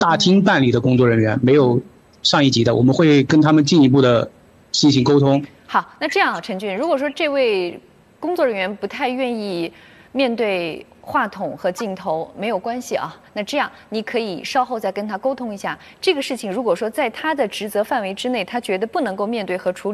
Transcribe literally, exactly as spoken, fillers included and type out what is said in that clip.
大厅办理的工作人员，没有上一级的，我们会跟他们进一步的进行沟通。 好，那这样，陈俊，如果说这位工作人员不太愿意面对话筒和镜头，没有关系啊。那这样，你可以稍后再跟他沟通一下这个事情。如果说在他的职责范围之内，他觉得不能够面对和处理。